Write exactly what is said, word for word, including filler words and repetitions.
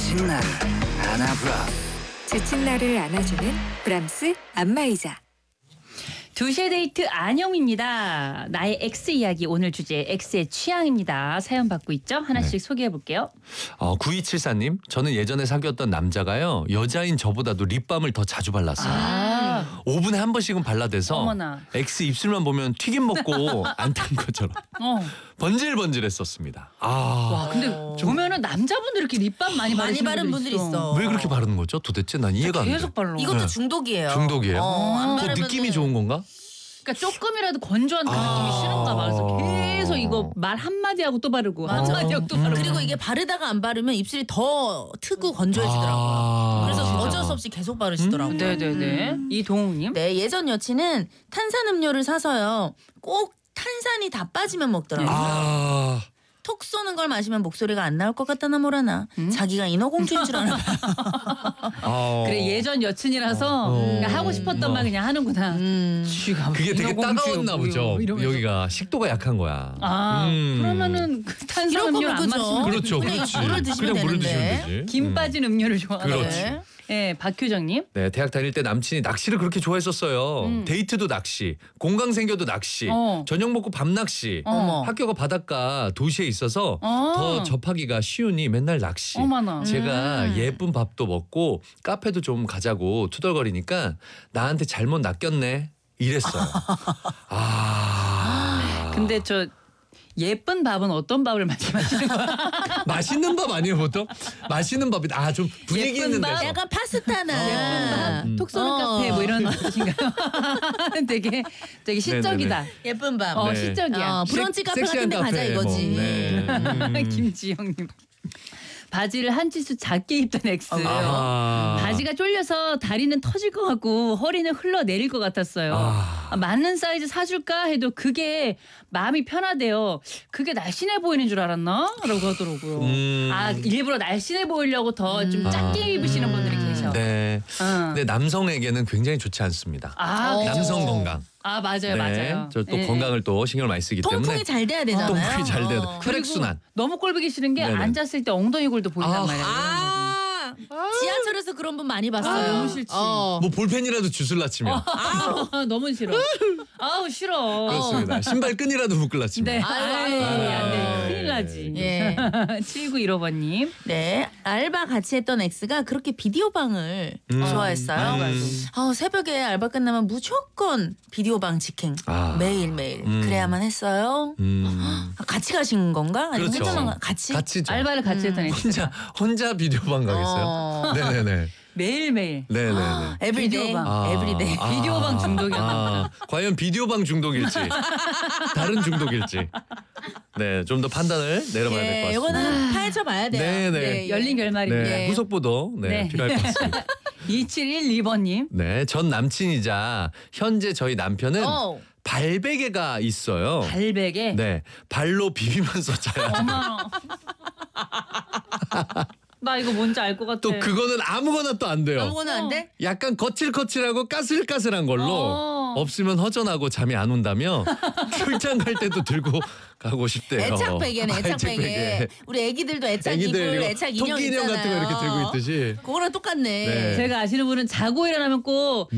지친 나를 안아브라. 지친 나를 안아주는 브람스 안마의자. 두 시의 데이트 안영입니다. 나의 X 이야기, 오늘 주제 X의 취향입니다. 사연 받고 있죠? 하나씩 네. 소개해 볼게요. 어, 구이칠사 님, 저는 예전에 사귀었던 남자가요, 여자인 저보다도 립밤을 더 자주 발랐어요. 아. 오 분에 한 번씩은 발라대서 어머나. X 입술만 보면 튀김 먹고 안 탄 것처럼 어. 번질번질했었습니다. 아, 와, 근데 보면은 남자분들 이렇게 립밤 많이 많이 바르시는 바른 분들이 있어. 왜 그렇게 바르는 거죠? 도대체 난 이해가 안 돼. 계속 발라. 이것도 네. 중독이에요. 중독이에요? 어, 안 그 바르면은 느낌이 좋은 건가? 그러니까 조금이라도 건조한 그 아. 느낌이 싫은가 봐. 그래서 계속 이거 말 한마디 하고 또 바르고 맞아. 한마디 하고 또 바르고. 그리고 이게 바르다가 안 바르면 입술이 더 트고 건조해지더라고요. 아. 그래서 어쩔 수 없이 계속 바르시더라고요. 음, 네네네. 이동욱님. 네, 예전 여친은 탄산음료를 사서요. 꼭 탄산이 다 빠지면 먹더라고요. 아. 톡 쏘는 걸 마시면 목소리가 안 나올 것 같다나 뭐라나. 음? 자기가 인어공주인 줄 아나 봐요. 아. 그래, 예전 여친이라서 어. 그냥 하고 싶었던 어. 말 그냥 하는구나. 음. 쥐가 그게 되게 인어공주요, 따가웠나 뭐요, 보죠. 이러면서. 여기가 식도가 약한 거야. 아, 음. 그러면은 그 이럴 탄산음료를 거면 안 그죠. 마시면 그렇죠, 그냥 그렇지. 물을 드시면 그냥 물을 되는데. 드시면 되지. 김 음. 빠진 음료를 좋아하는. 그렇지. 네. 네, 박효정님. 네, 대학 다닐 때 남친이 낚시를 그렇게 좋아했었어요. 음. 데이트도 낚시, 공강 생겨도 낚시, 어. 저녁 먹고 밤 낚시. 어머. 학교가 바닷가 도시에 있어서 어. 더 접하기가 쉬우니 맨날 낚시. 어머나. 제가 음. 예쁜 밥도 먹고 카페도 좀 가자고 투덜거리니까 나한테 잘못 낚였네 이랬어요. 아. 근데 저 예쁜 밥은 어떤 밥을 말씀하시는 거야? 맛있는 밥 아니에요 보통? 맛있는 밥이 아 좀 분위기 예쁜 있는 밥? 데서. 약간 파스타나 음. 톡 쏘는 어. 카페 뭐 이런 뜻인가요? 되게 되게 시적이다. 예쁜 밤. 어, 네. 시적이야. 어, 브런치 섹- 카페 같은 데 섹시한 가자 카페, 이거지. 뭐. 네. 음. 김지영님. 바지를 한 치수 작게 입던 X. 아. 바지가 쫄려서 다리는 터질 것 같고 허리는 흘러내릴 것 같았어요. 아. 아, 맞는 사이즈 사줄까 해도 그게 마음이 편하대요. 그게 날씬해 보이는 줄 알았나? 라고 하더라고요. 음. 아, 일부러 날씬해 보이려고 더 좀 음. 작게 아. 입으시는 분들이 계셔. 네. 어. 근데 남성에게는 굉장히 좋지 않습니다. 아, 어. 그쵸. 남성 건강. 아, 맞아요. 네. 맞아요. 저 또 예, 건강을 또 신경을 많이 쓰기 때문에 통풍이 잘 돼야 되잖아요. 통풍이 잘 돼야 돼. 어. 그리고 혈액순환. 너무 꼴보기 싫은 게 네네. 앉았을 때 엉덩이 골도 보인단 아. 말이에요. 아, 지하철에서 그런 분 많이 봤어요. 아, 너무 싫지. 어. 뭐 볼펜이라도 주술라 치면 아, 너무 싫어. 아우, 싫어. 그렇습니다. 신발 끈이라도 묶을라 치면. 네. 아유, 아유, 아유. 안 돼. 큰일 나지. 예. 칠구일오 번님. 네, 알바 같이 했던 X가 그렇게 비디오 방을 음. 좋아했어요. 음. 아, 새벽에 알바 끝나면 무조건 비디오 방 직행 아. 매일 매일 음. 그래야만 했어요. 음. 아, 같이 가신 건가? 아니면 그렇죠. 혼자만 가- 같이? 같이 좀. 알바를 같이 했던 X. 혼자 혼자 비디오방 가겠어요? 어. 네네네. 매일매일. 네네네. 에브리데이. 비디오 방. 아. 에브리데이. 아. 비디오방 중독이었나 아, 과연 비디오방 중독일지 다른 중독일지 네, 좀 더 판단을 내려봐야 될 것 예, 같습니다. 이거는 파헤쳐 봐야 돼요. 네네. 예, 예. 열린 결말입니다. 네, 예. 후속보도 네, 네. 필요할 것 같습니다. 이칠일이 번님. 네, 전 남친이자 현재 저희 남편은 어. 발베개가 있어요. 발베개. 네, 발로 비비면서 자요. 어머. 나 이거 뭔지 알 것 같아. 또 그거는 아무거나 또 안 돼요. 아무거나 안 돼? 약간 거칠거칠하고 까슬까슬한 걸로 어. 없으면 허전하고 잠이 안 온다며 출장 갈 때도 들고 가고 싶대요. 애착 베개네, 애착 애착 베개. 베개. 우리 애기들도 애착 애기들 이불, 이거 애착 인형 토끼 인형 있잖아요. 같은 거 이렇게 들고 있듯이. 그거랑 똑같네. 네. 제가 아시는 분은 자고 일어나면 꼭